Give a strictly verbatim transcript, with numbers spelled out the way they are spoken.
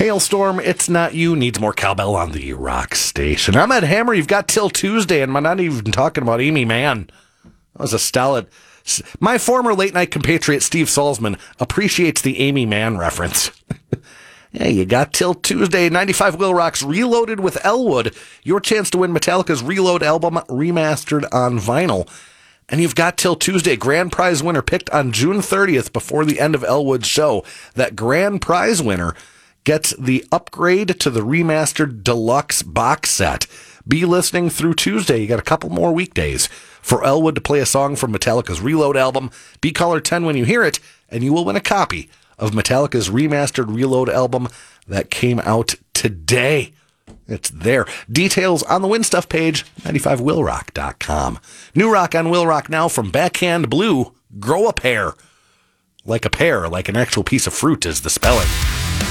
Hailstorm, It's Not You needs more cowbell on the rock station. I'm Ed Hammer. You've got till Tuesday, and I'm not even talking about Amy Mann. That was a stolid. My former late-night compatriot Steve Salzman appreciates the Amy Mann reference. Hey, you got till Tuesday. ninety-five Will Rock's Reloaded with Elwood. Your chance to win Metallica's Reload album remastered on vinyl. And you've got till Tuesday. Grand prize winner picked on June thirtieth before the end of Elwood's show. That grand prize winner gets the upgrade to the remastered deluxe box set. Be listening through Tuesday. You got a couple more weekdays for Elwood to play a song from Metallica's Reload album. Be caller ten when you hear it, and you will win a copy of Metallica's remastered Reload album that came out today. It's there. Details on the Win Stuff page, ninety-five will rock dot com. New rock on Will Rock now from Backhand Blue. Grow a pear. Like a pear, like an actual piece of fruit is the spelling.